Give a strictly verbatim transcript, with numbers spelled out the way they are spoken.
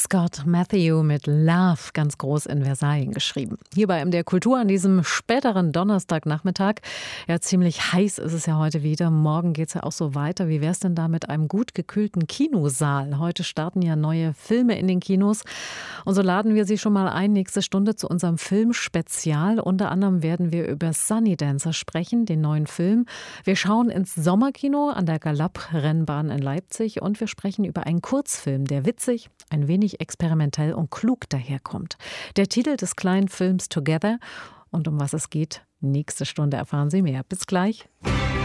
Scott Matthew mit Love, ganz groß in Versailles geschrieben. Hier bei M D R Kultur an diesem späteren Donnerstagnachmittag. Ja, ziemlich heiß ist es ja heute wieder. Morgen geht es ja auch so weiter. Wie wäre es denn da mit einem gut gekühlten Kinosaal? Heute starten ja neue Filme in den Kinos. Und so laden wir Sie schon mal ein, nächste Stunde zu unserem Filmspezial. Unter anderem werden wir über Sunny Dancer sprechen, den neuen Film. Wir schauen ins Sommerkino an der Gallab-Rennbahn in Leipzig und wir sprechen über einen Kurzfilm, der witzig, ein wenig experimentell und klug daherkommt. Der Titel des kleinen Films Together. Und um was es geht, nächste Stunde erfahren Sie mehr. Bis gleich.